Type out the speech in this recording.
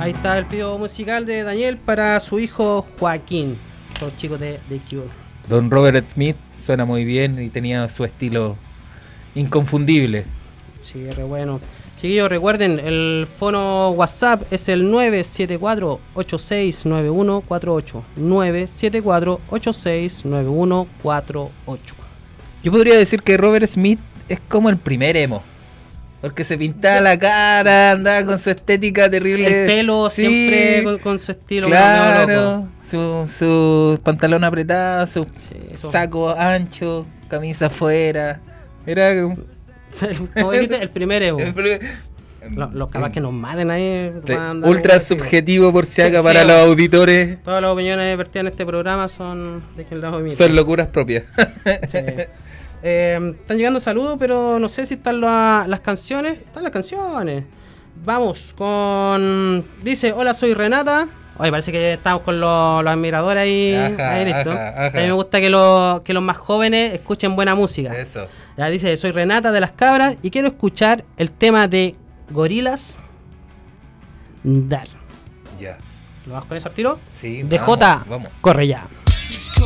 Ahí está el pedido musical de Daniel para su hijo Joaquín, los chicos de Cure. Don Robert Smith suena muy bien y tenía su estilo inconfundible. Sí, re bueno. Chiquillos, recuerden, el fono WhatsApp es el 974-869148. 974-869148. Yo podría decir que Robert Smith es como el primer emo. Porque se pintaba la cara, andaba con su estética terrible. El pelo sí, siempre con su estilo. Claro, su pantalón apretado, su sí, saco ancho, camisa afuera. Era como dijiste, el primer Evo. Los capaz que nos maten ahí. Ultra subjetivo por si haga para los auditores. Todas las opiniones vertidas en este programa son de quien las omite. Son locuras propias. Sí. Están llegando saludos, pero no sé si están las canciones. Están las canciones. Vamos con... Dice, hola, soy Renata. Oye, parece que estamos con los admiradores ahí. Ahí listo. A mí me gusta que los más jóvenes escuchen buena música. Eso. Ya dice, soy Renata de Las Cabras y quiero escuchar el tema de Gorillaz, Dar. Ya. ¿Lo vas con eso al tiro? Sí. DJ, corre ya.